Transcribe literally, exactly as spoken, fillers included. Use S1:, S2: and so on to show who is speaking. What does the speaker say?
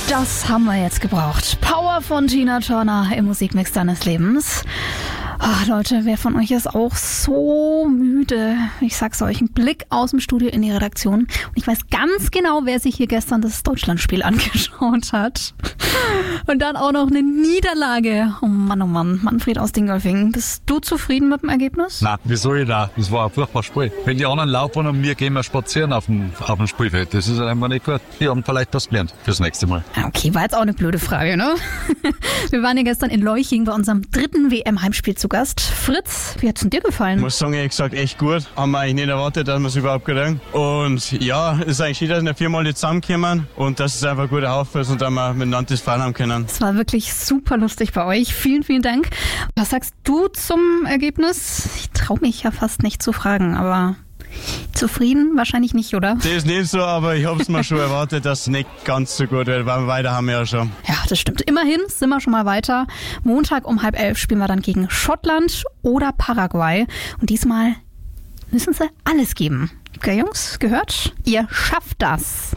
S1: Das haben wir jetzt gebraucht. Power von Tina Turner im Musikmix deines Lebens. Ach, Leute, wer von euch ist auch so müde? Ich sag's euch, ein Blick aus dem Studio in die Redaktion. Und ich weiß ganz genau, wer sich hier gestern das Deutschlandspiel angeschaut hat. Und dann auch noch eine Niederlage. Oh Mann, oh Mann. Manfred aus Dingolfing, bist du zufrieden mit dem Ergebnis?
S2: Nein, wieso ich da? Das war ein furchtbares Spiel. Wenn die anderen laufen und wir gehen wir spazieren auf dem, auf dem Spielfeld, das ist einfach nicht gut. Die haben vielleicht was gelernt fürs nächste Mal.
S1: Okay, war jetzt auch eine blöde Frage, ne? Wir waren ja gestern in Leuching bei unserem dritten W M-Heimspiel zu Gast. Fritz, wie hat's denn dir gefallen?
S3: Ich muss sagen, ehrlich gesagt, echt gut. Haben wir eigentlich nicht erwartet, dass wir es überhaupt kriegen. Und ja, es ist eigentlich schön, dass wir viermal nicht zusammenkommen und dass es einfach ein guter Haufen ist und dass wir miteinander das feiern haben können.
S1: Es war wirklich super lustig bei euch. Vielen, vielen Dank. Was sagst du zum Ergebnis? Ich traue mich ja fast nicht zu fragen, aber zufrieden wahrscheinlich nicht, oder?
S3: Das ist nicht so, aber ich habe es mir schon erwartet, dass es nicht ganz so gut wird, weil wir weiter haben wir ja schon.
S1: Ja, das stimmt. Immerhin sind wir schon mal weiter. Montag um halb elf spielen wir dann gegen Schottland oder Paraguay. Und diesmal müssen sie alles geben. Okay, Jungs, gehört? Ihr schafft das.